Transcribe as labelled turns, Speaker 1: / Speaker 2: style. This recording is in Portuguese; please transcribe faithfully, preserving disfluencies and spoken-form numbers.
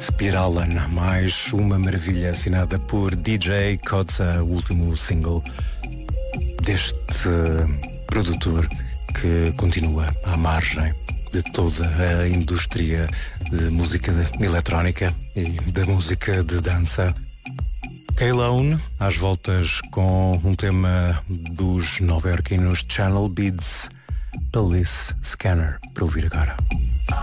Speaker 1: Spiralen, mais uma maravilha assinada por D J Kotza, o último single deste produtor que continua à margem de toda a indústria de música eletrónica e da música de dança. K-Lone, às voltas com um tema dos nova-iorquinos Channel Beats, Police Scanner, para ouvir agora.